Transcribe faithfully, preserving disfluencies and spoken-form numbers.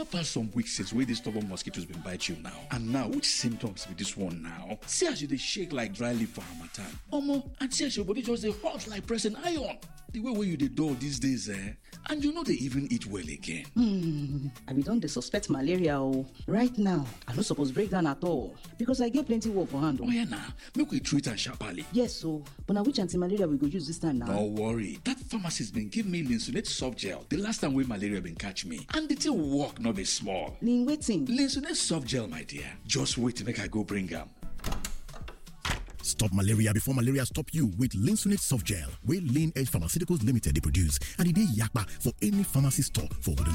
never pass some weeks since wey dis stubborn mosquitoes been bite you now. And now, which symptoms be this one now? See as you dey shake like dry leaf for harmattan. Omo, and see as your body just dey hot like pressing iron. The way wey you dey dull these days, eh? And you no dey even eat well again. Hmm, I be don dey suspect malaria o. Right now, I no suppose break down at all because I get plenty work for hand o. Oh yeah na, make we treat am sharply. Yes o, but na which anti-malaria we go use this time now? No worry, that pharmacist been give me Linsunate soft gel the last time wey malaria been catch me. And the thing work no be small. Lin wetin? Linsunate soft gel, my dear. Just wait make I go bring am. Stop malaria before malaria stop you with Linsunate soft gel wey Lean Edge Pharmaceuticals Limited they produce and e dey yakpa for any pharmacy store for